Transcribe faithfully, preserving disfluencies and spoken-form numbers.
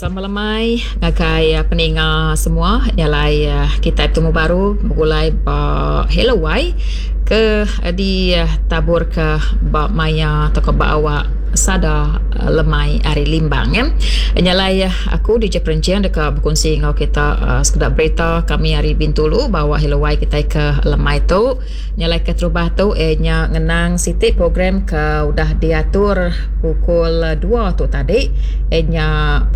Selamat lemai ngagai uh, peninga semua nyalai uh, kita temu baru mulai ba hello wai ke uh, di uh, tabur ke ba maya atau ke ba awak sada uh, lemai ari limbang ya. Nyalai uh, aku di Jeperencian dekat berkongsi dengan kita uh, sekedar berita kami hari Bintulu bahawa hello wai kita ke lemai tu nyalai ke terubah tu eh nya ngenang sitik program ke udah diatur pukul dua tu tadi eh nya